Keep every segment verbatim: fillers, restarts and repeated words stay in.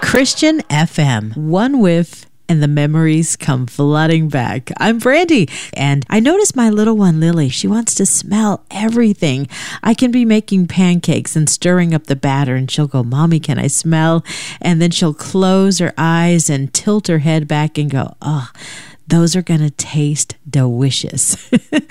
Christian F M. One whiff and the memories come flooding back. I'm Brandy, and I noticed my little one, Lily, she wants to smell everything. I can be making pancakes and stirring up the batter, and she'll go, Mommy, can I smell? And then she'll close her eyes and tilt her head back and go, oh, those are going to taste delicious.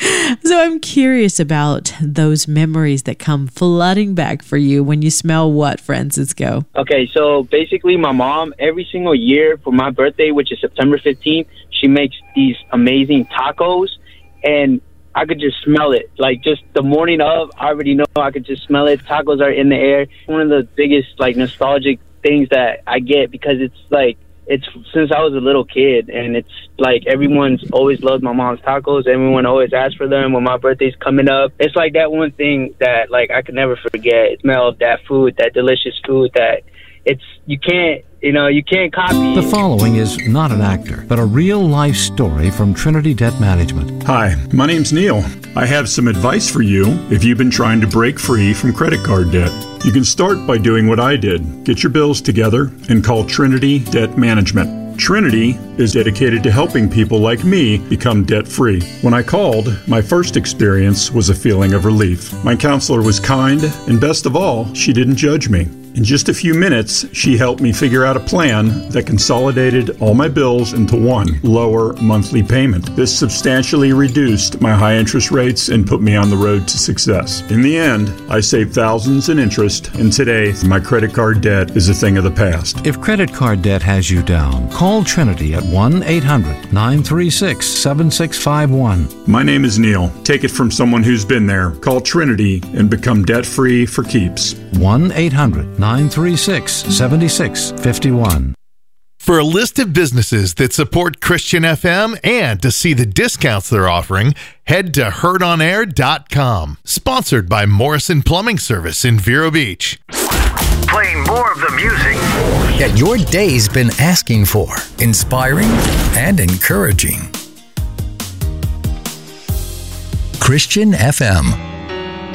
So I'm curious about those memories that come flooding back for you when you smell what, Francisco? Okay, so basically my mom, every single year for my birthday, which is September fifteenth, she makes these amazing tacos, and I could just smell it. Like, just the morning of, I already know I could just smell it. Tacos are in the air. One of the biggest, like, nostalgic things that I get, because it's like, it's since I was a little kid, and it's like everyone's always loved my mom's tacos. Everyone always asks for them when my birthday's coming up. It's like that one thing that, like, I could never forget. It smell of that food, that delicious food that it's, you can't, you know, you can't copy. The following is not an actor, but a real-life story from Trinity Debt Management. Hi, my name's Neil. I have some advice for you if you've been trying to break free from credit card debt. You can start by doing what I did. Get your bills together and call Trinity Debt Management. Trinity is dedicated to helping people like me become debt-free. When I called, my first experience was a feeling of relief. My counselor was kind, and best of all, she didn't judge me. In just a few minutes, she helped me figure out a plan that consolidated all my bills into one lower monthly payment. This substantially reduced my high interest rates and put me on the road to success. In the end, I saved thousands in interest, and today, my credit card debt is a thing of the past. If credit card debt has you down, call Trinity at one eight hundred nine three six seven six five one. My name is Neil. Take it from someone who's been there. Call Trinity and become debt-free for keeps. one eight hundred nine three six seven six five one. For a list of businesses that support Christian F M and to see the discounts they're offering, head to heard on air dot com. Sponsored by Morrison Plumbing Service in Vero Beach. Playing more of the music that your day's been asking for. Inspiring and encouraging. Christian F M.